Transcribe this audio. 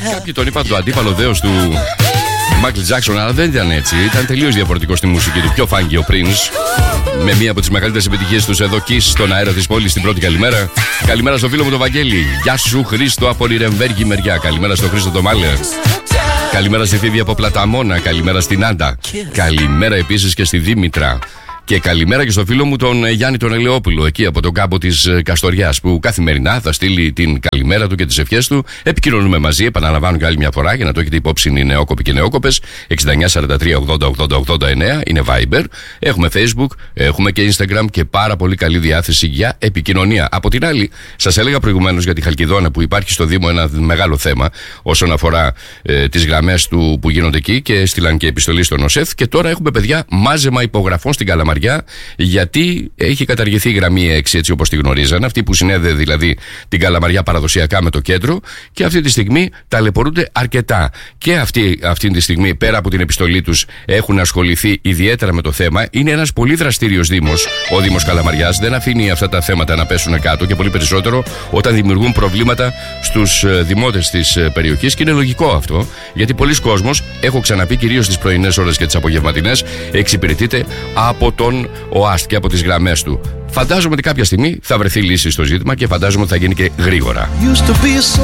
Κάποιοι τον είπαν το αντίπαλο δέος του Μάικλ Τζάκσον, αλλά δεν ήταν έτσι. Ήταν τελείως διαφορετικό στη μουσική του. Πιο φάνκι ο Prince, με μία από τις μεγαλύτερες επιτυχίες τους εδώ Kiss στον αέρα της πόλης την πρώτη καλημέρα. Καλημέρα στο φίλο μου τον Βαγγέλη. Γεια σου Χρήστο από Νιρεμβέργη μεριά. Καλημέρα στο Χρήστο το Μάλε. Καλημέρα στη Φίβη από Πλαταμόνα. Καλημέρα στην Άντα. Καλημέρα επίσης και στη Δήμητρα. Και καλημέρα και στο φίλο μου τον Γιάννη τον Ελαιόπουλο, εκεί από τον κάμπο της Καστοριάς, που καθημερινά θα στείλει την καλημέρα του και τις ευχές του. Επικοινωνούμε μαζί, επαναλαμβάνω και άλλη μια φορά για να το έχετε υπόψη. Είναι νεόκοποι και νεόκοπες. 6943808089 είναι Viber. Έχουμε Facebook, έχουμε και Instagram και πάρα πολύ καλή διάθεση για επικοινωνία. Από την άλλη, σας έλεγα προηγουμένως για τη Χαλκιδόνα που υπάρχει στο Δήμο ένα μεγάλο θέμα όσον αφορά τις γραμμές του που γίνονται εκεί και στείλαν και επιστολή στον ΟΣΕΘ. Και τώρα έχουμε παιδιά μάζεμα υπογραφών στην Καλαμαριά. Γιατί έχει καταργηθεί η γραμμή 6 έτσι όπως τη γνωρίζαν, αυτή που συνέδεε δηλαδή την Καλαμαριά παραδοσιακά με το κέντρο, και αυτή τη στιγμή ταλαιπωρούνται αρκετά. Και αυτή τη στιγμή, πέρα από την επιστολή τους, έχουν ασχοληθεί ιδιαίτερα με το θέμα. Είναι ένας πολύ δραστήριος Δήμος, ο Δήμος Καλαμαριάς. Δεν αφήνει αυτά τα θέματα να πέσουν κάτω, και πολύ περισσότερο όταν δημιουργούν προβλήματα στους δημότες της περιοχής. Και είναι λογικό αυτό, γιατί πολλοί κόσμος, έχω ξαναπεί, κυρίως τις πρωινές ώρες και τις απογευματινές, εξυπηρετείται από τον ΟΑΣΤ και από τις γραμμές του. Φαντάζομαι ότι κάποια στιγμή θα βρεθεί λύση στο ζήτημα και φαντάζομαι ότι θα γίνει και γρήγορα.